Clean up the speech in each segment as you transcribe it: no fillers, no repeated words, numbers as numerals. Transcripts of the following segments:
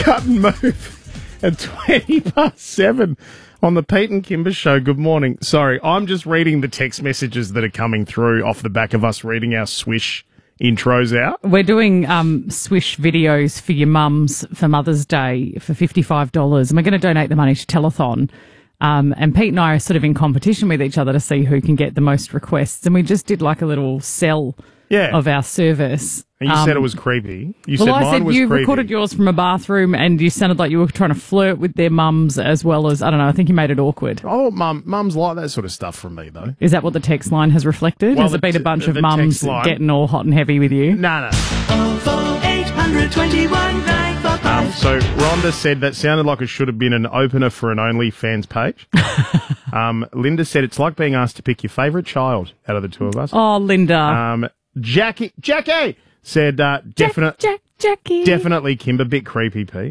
Cut and Move at 7:20 on the Pete and Kimber Show. Good morning. Sorry, I'm just reading the text messages that are coming through off the back of us reading our Swish intros out. We're doing Swish videos for your mums for Mother's Day for $55, and we're going to donate the money to Telethon. And Pete and I are sort of in competition with each other to see who can get the most requests. And we just did like a little sell of our service. And you said it was creepy. You said I mine said was you creepy. recorded yours from a bathroom and you sounded like you were trying to flirt with their mums as well as, I don't know, I think you made it awkward. Oh, mums like that sort of stuff from me, though. Is that what the text line has reflected? Well, has it been a bunch of the mums text line- getting all hot and heavy with you? No. 0480021 So Rhonda said that sounded like it should have been an opener for an OnlyFans page. Linda said it's like being asked to pick your favourite child out of the two of us. Oh, Linda. Jackie said Jackie. definitely Kimber, bit creepy, Pete.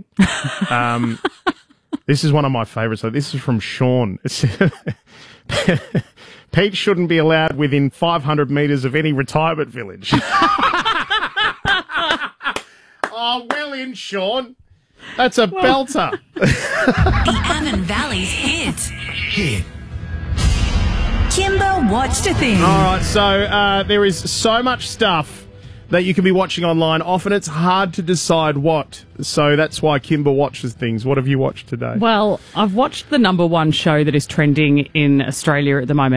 This is one of my favourites. So this is from Sean. It said, Pete shouldn't be allowed within 500 metres of any retirement village. Oh, well in, Sean. That's a belter. The Avon Valley's hit. Kimber watched a thing. All right, so there is so much stuff that you can be watching online. Often it's hard to decide what. So that's why Kimber watches things. What have you watched today? Well, I've watched the #1 show that is trending in Australia at the moment.